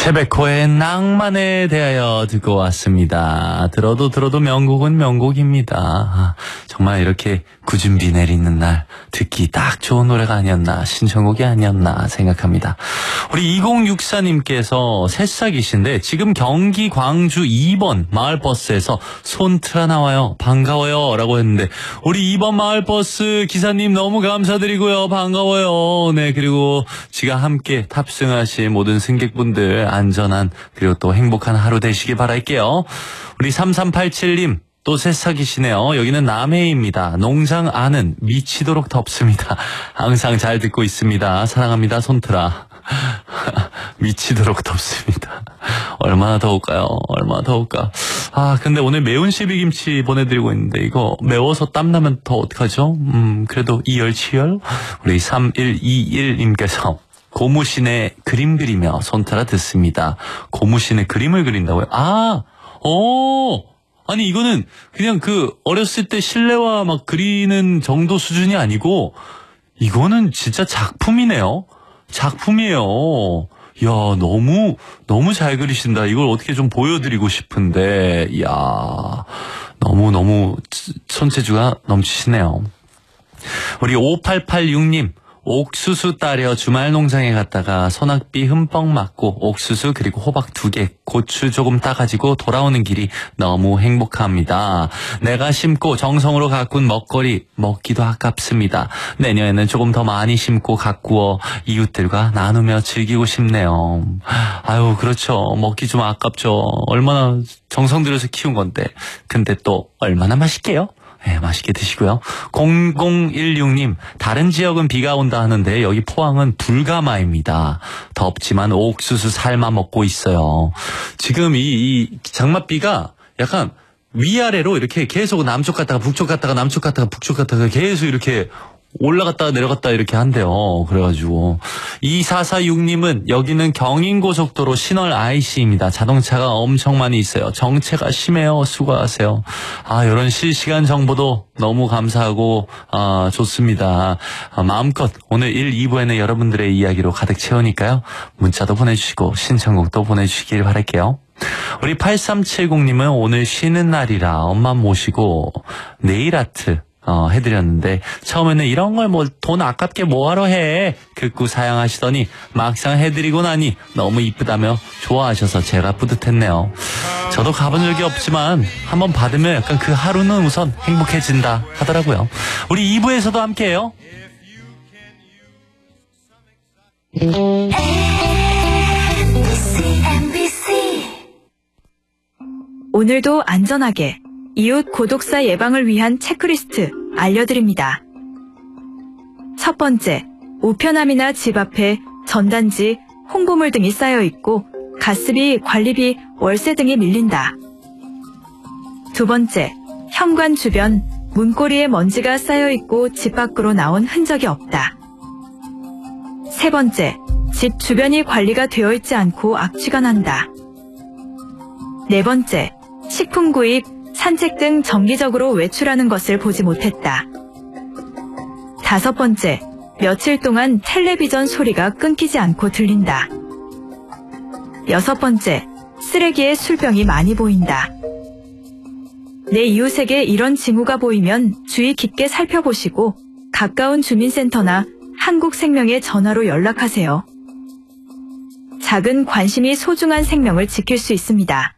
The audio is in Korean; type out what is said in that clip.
최백호의 낭만에 대하여 듣고 왔습니다. 들어도 명곡은 명곡입니다. 정말 이렇게 굳은 비 내리는 날 듣기 딱 좋은 노래가 아니었나, 신청곡이 아니었나 생각합니다. 우리 2064님께서 새싹이신데 지금 경기 광주 2번 마을버스에서 손트라 나와요. 반가워요 라고 했는데, 우리 2번 마을버스 기사님 너무 감사드리고요. 반가워요. 네, 그리고 지가 함께 탑승하신 모든 승객분들 안전한 그리고 또 행복한 하루 되시길 바랄게요. 우리 3387님 또 새싹이시네요. 여기는 남해입니다. 농장 안은 미치도록 덥습니다. 항상 잘 듣고 있습니다. 사랑합니다 손트라. 미치도록 덥습니다. 얼마나 더울까요? 얼마나 더울까? 근데 오늘 매운 실비김치 보내드리고 있는데 이거 매워서 땀나면 더 어떡하죠? 그래도 이열치열. 우리 3121님께서 고무신에 그림 그리며 손타라 듣습니다. 고무신에 그림을 그린다고요? 아니 이거는 그냥 어렸을 때 실내화 막 그리는 정도 수준이 아니고 이거는 진짜 작품이네요. 작품이에요. 이야, 너무 잘 그리신다. 이걸 어떻게 좀 보여드리고 싶은데, 이야, 너무 손재주가 넘치시네요. 우리 5886님. 옥수수 따려 주말 농장에 갔다가 소낙비 흠뻑 맞고 옥수수 그리고 호박 2개, 고추 조금 따가지고 돌아오는 길이 너무 행복합니다. 내가 심고 정성으로 가꾼 먹거리 먹기도 아깝습니다. 내년에는 조금 더 많이 심고 가꾸어 이웃들과 나누며 즐기고 싶네요. 아유, 그렇죠. 먹기 좀 아깝죠. 얼마나 정성 들여서 키운 건데. 근데 또 얼마나 맛있게요? 네, 맛있게 드시고요. 0016님, 다른 지역은 비가 온다 하는데 여기 포항은 불가마입니다. 덥지만 옥수수 삶아 먹고 있어요. 지금 이 장맛비가 약간 위아래로 이렇게 계속 남쪽 갔다가 북쪽 갔다가 남쪽 갔다가 북쪽 갔다가 계속 이렇게 올라갔다가 내려갔다 이렇게 한대요. 그래가지고 2446님은 여기는 경인고속도로 신월 IC입니다. 자동차가 엄청 많이 있어요. 정체가 심해요. 수고하세요. 이런 실시간 정보도 너무 감사하고 좋습니다. 마음껏 오늘 1, 2부에는 여러분들의 이야기로 가득 채우니까요. 문자도 보내주시고 신청곡도 보내주시길 바랄게요. 우리 8370님은 오늘 쉬는 날이라 엄마 모시고 네일 아트 해드렸는데 처음에는 이런 걸 돈 아깝게 뭐하러 해 극구 사양하시더니 막상 해드리고 나니 너무 이쁘다며 좋아하셔서 제가 뿌듯했네요. 저도 가본 적이 없지만 한번 받으면 약간 그 하루는 우선 행복해진다 하더라고요. 우리 2부에서도 함께해요. 오늘도 안전하게 이웃 고독사 예방을 위한 체크리스트 알려드립니다. 첫 번째, 우편함이나 집 앞에 전단지, 홍보물 등이 쌓여 있고 가스비, 관리비, 월세 등이 밀린다. 두 번째, 현관 주변, 문고리에 먼지가 쌓여 있고 집 밖으로 나온 흔적이 없다. 세 번째, 집 주변이 관리가 되어 있지 않고 악취가 난다. 네 번째, 식품 구입, 산책 등 정기적으로 외출하는 것을 보지 못했다. 다섯 번째, 며칠 동안 텔레비전 소리가 끊기지 않고 들린다. 여섯 번째, 쓰레기에 술병이 많이 보인다. 내 이웃에게 이런 징후가 보이면 주의 깊게 살펴보시고 가까운 주민센터나 한국생명에 전화로 연락하세요. 작은 관심이 소중한 생명을 지킬 수 있습니다.